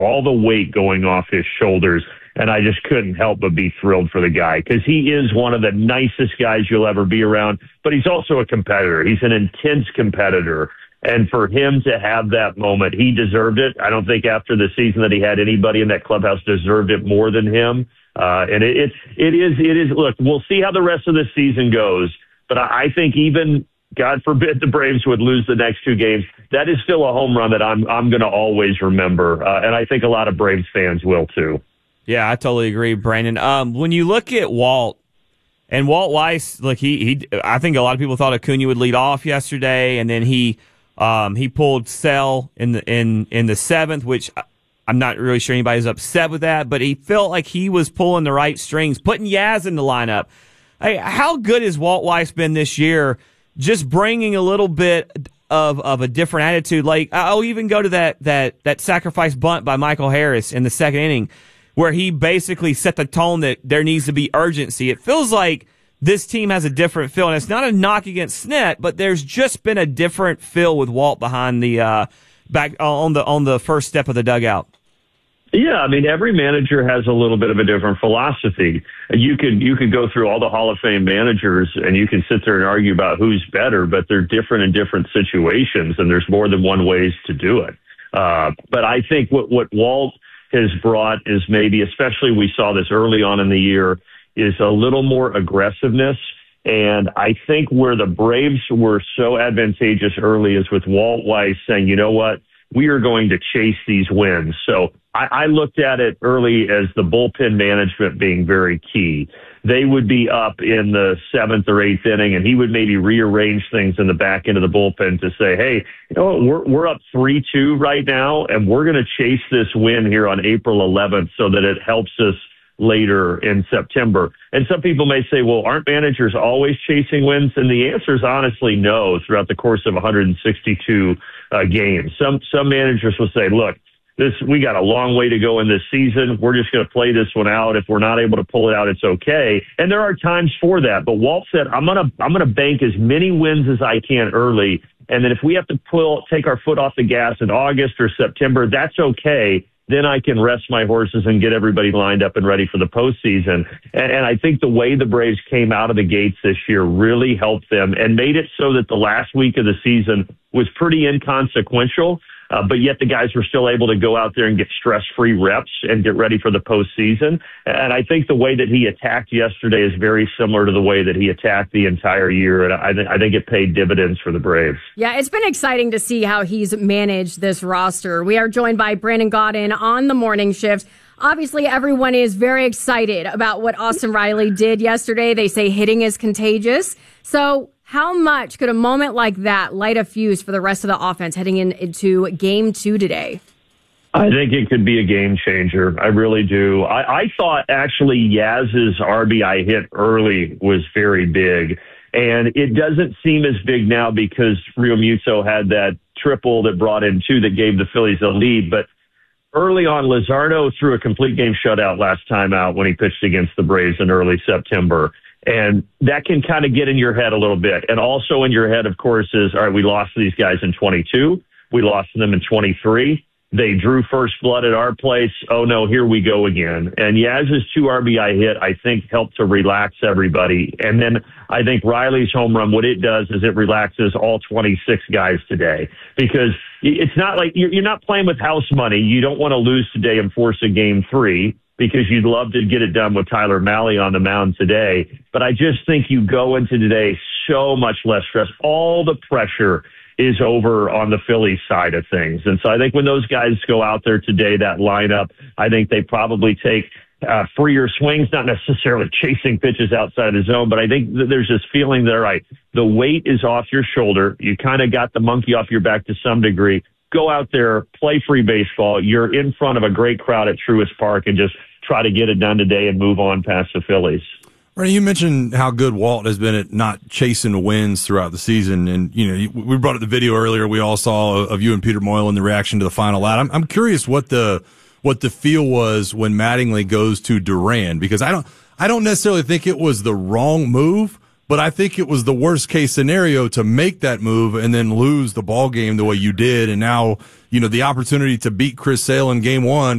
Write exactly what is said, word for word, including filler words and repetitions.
all the weight going off his shoulders. And I just couldn't help but be thrilled for the guy because he is one of the nicest guys you'll ever be around, but he's also a competitor. He's an intense competitor. And for him to have that moment, he deserved it. I don't think after the season that he had, anybody in that clubhouse deserved it more than him. Uh, and it, it, it is, it is, look, we'll see how the rest of the season goes. But I, I think even, God forbid, the Braves would lose the next two games, that is still a home run that I'm, I'm going to always remember. Uh, and I think a lot of Braves fans will too. Yeah, I totally agree, Brandon. Um, when you look at Walt, and Walt Weiss, look, he, he, I think a lot of people thought Acuna would lead off yesterday, and then he, Um, he pulled Sell in the in in the seventh, which I'm not really sure anybody's upset with that, but he felt like he was pulling the right strings, putting Yaz in the lineup. Hey, how good has Walt Weiss been this year? Just bringing a little bit of of a different attitude. Like I'll even go to that that that sacrifice bunt by Michael Harris in the second inning, where he basically set the tone that there needs to be urgency. It feels like this team has a different feel, and it's not a knock against Snett, but there's just been a different feel with Walt behind the uh, back on the on the first step of the dugout. Yeah, I mean, every manager has a little bit of a different philosophy. You could you could go through all the Hall of Fame managers, and you can sit there and argue about who's better, but they're different in different situations, and there's more than one ways to do it. Uh, but I think what what Walt has brought is maybe, especially we saw this early on in the year, is a little more aggressiveness. And I think where the Braves were so advantageous early is with Walt Weiss saying, you know what, we are going to chase these wins. So I, I looked at it early as the bullpen management being very key. They would be up in the seventh or eighth inning, and he would maybe rearrange things in the back end of the bullpen to say, hey, you know what, we're, we're up three two right now, and we're going to chase this win here on April eleventh so that it helps us later in September. And some people may say, well, aren't managers always chasing wins? And the answer is honestly no throughout the course of one hundred sixty-two uh, games. Some some managers will say, look, this we got a long way to go in this season. We're just going to play this one out. If we're not able to pull it out, it's okay. And there are times for that. But Walt said, I'm going to I'm going to bank as many wins as I can early. And then if we have to pull take our foot off the gas in August or September, that's okay. Then I can rest my horses and get everybody lined up and ready for the postseason. And, and I think the way the Braves came out of the gates this year really helped them and made it so that the last week of the season was pretty inconsequential. Uh, but yet the guys were still able to go out there and get stress-free reps and get ready for the postseason. And I think the way that he attacked yesterday is very similar to the way that he attacked the entire year. And I, th- I think it paid dividends for the Braves. Yeah, it's been exciting to see how he's managed this roster. We are joined by Brandon Gaudin on the morning shift. Obviously, everyone is very excited about what Austin Riley did yesterday. They say hitting is contagious. So how much could a moment like that light a fuse for the rest of the offense heading in, into game two today? I think it could be a game changer. I really do. I, I thought actually Yaz's R B I hit early was very big, and it doesn't seem as big now because Rio Muto had that triple that brought in two that gave the Phillies a lead. But early on, Luzardo threw a complete game shutout last time out when he pitched against the Braves in early September. And that can kind of get in your head a little bit. And also in your head, of course, is, all right, we lost these guys in twenty-two. We lost them in twenty-three. They drew first blood at our place. Oh, no, here we go again. And Yaz's two R B I hit, I think, helped to relax everybody. And then I think Riley's home run, what it does is it relaxes all twenty-six guys today. Because it's not like you're not playing with house money. You don't want to lose today and force a game three, because you'd love to get it done with Tyler Mahle on the mound today. But I just think you go into today so much less stress. All the pressure is over on the Phillies side of things. And so I think when those guys go out there today, that lineup, I think they probably take uh, freer swings, not necessarily chasing pitches outside the zone, but I think that there's this feeling that, all right, the weight is off your shoulder. You kind of got the monkey off your back to some degree. Go out there, play free baseball. You're in front of a great crowd at Truist Park and just try to get it done today and move on past the Phillies. Randy, you mentioned how good Walt has been at not chasing wins throughout the season. And, you know, we brought up the video earlier we all saw of you and Peter Moylan, the reaction to the final out. I'm, I'm curious what the what the feel was when Mattingly goes to Duran, because I don't I don't necessarily think it was the wrong move, but I think it was the worst case scenario to make that move and then lose the ball game the way you did. And now, you know, the opportunity to beat Chris Sale in game one